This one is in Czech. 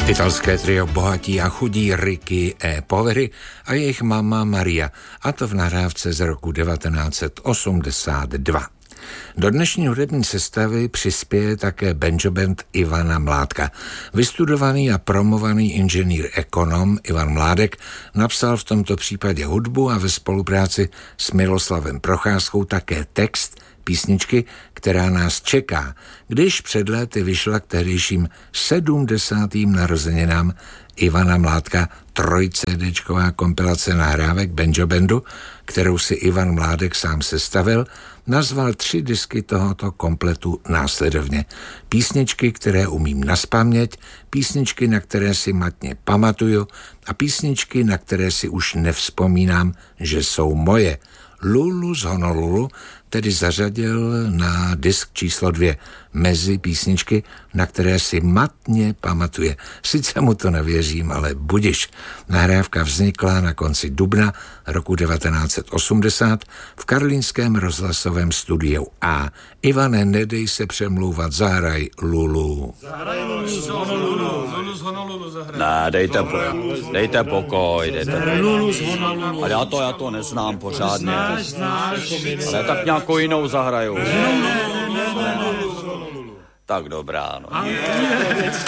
Italské trio Bohatí a chudí Ricky e Poveri a jejich máma Maria, a to v nahrávce z roku 1982. Do dnešní hudební sestavy přispěje také banjo band Ivana Mládka. Vystudovaný a promovaný inženýr ekonom Ivan Mládek napsal v tomto případě hudbu a ve spolupráci s Miloslavem Procházkou také text písničky, která nás čeká, když před léty vyšla k tehdejším 70. narozeninám Ivana Mládka 3CD kompilace nahrávek banjo bandu, kterou si Ivan Mládek sám sestavil, nazval 3 disky tohoto kompletu následovně. Písničky, které umím nazpaměť, písničky, na které si matně pamatuju a písničky, na které si už nevzpomínám, že jsou moje. Lulu z Honolulu tedy zařadil na disk číslo 2 mezi písničky, na které si matně pamatuje. Sice mu to nevěřím, ale budiš. Nahrávka vznikla na konci dubna roku 1980 v karlínském rozhlasovém studiu A. Ivane, nedej se přemlouvat, zahraj Lulu. Zahraj Lulu z Honolulu. Lulu z Honolulu zahraj. Ne, dejte pokoj, Lulu z Honolulu. Ale já to neznám pořádně. Znáš. Ale tak nějakou jinou zahraju. Ne. Tak dobrá, no.